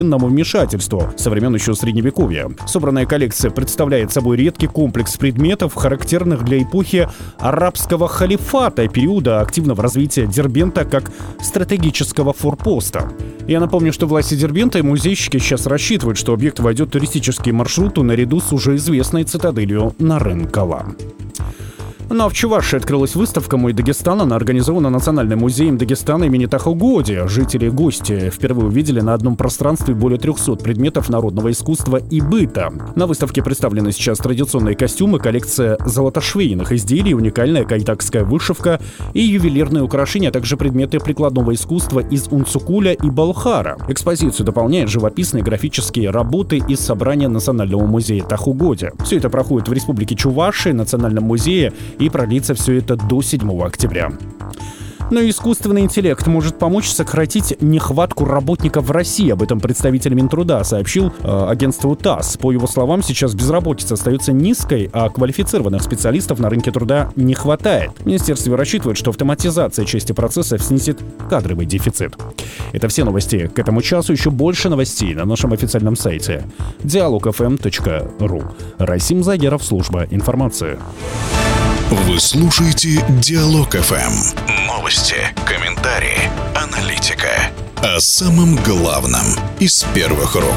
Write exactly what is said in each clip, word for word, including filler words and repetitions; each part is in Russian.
вмешательству со времен еще Средневековья. Собранная коллекция представляет собой редкий комплекс предметов, характерных для эпохи арабского халифата, периода активного развития Дербента как стратегического форпоста. Я напомню, что власти Дербента и музейщики сейчас рассчитывают, что объект войдет в туристический маршрут наряду с уже известной цитаделью Нарынкала. Ну а в Чувашии открылась выставка «Мой Дагестан». Она организована Национальным музеем Дагестана имени Тахугоди. Жители и гости впервые увидели на одном пространстве более трехсот предметов народного искусства и быта. На выставке представлены сейчас традиционные костюмы, коллекция золотошвейных изделий, уникальная кайтакская вышивка и ювелирные украшения, а также предметы прикладного искусства из Унцукуля и Балхара. Экспозицию дополняют живописные графические работы из собрания Национального музея Тахугоди. Все это проходит в Республике Чувашия, Национальном музее, и продлится все это до седьмого октября. Но искусственный интеллект может помочь сократить нехватку работников в России. Об этом представитель Минтруда сообщил э, агентству ТАСС. По его словам, сейчас безработица остается низкой, а квалифицированных специалистов на рынке труда не хватает. В министерстве рассчитывают, что автоматизация части процессов снизит кадровый дефицит. Это все новости к этому часу. Еще больше новостей на нашем официальном сайте диалог эф эм точка ру. Расим Загеров, служба информации. Вы слушаете Диалог эф эм. Новости, комментарии, аналитика. О самом главном из первых рук.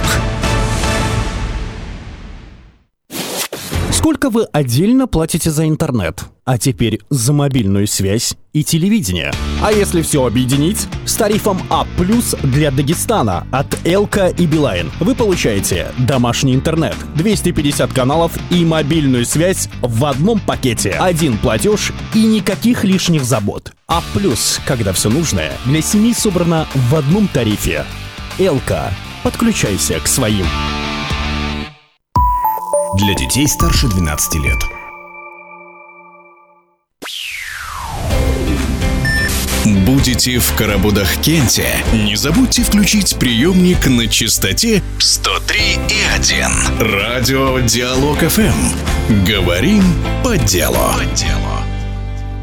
Сколько вы отдельно платите за интернет? А теперь за мобильную связь и телевидение. А если все объединить? С тарифом А плюс для Дагестана от Элка и Билайн вы получаете домашний интернет, двести пятьдесят каналов и мобильную связь в одном пакете. Один платеж и никаких лишних забот. А плюс, когда все нужное для семьи собрано в одном тарифе. Элка. Подключайся к своим. Для детей старше двенадцати лет. Будете в Карабудах-Кенте? Не забудьте включить приемник на частоте сто три и один. Радио Диалог эф эм. Говорим по делу. По делу.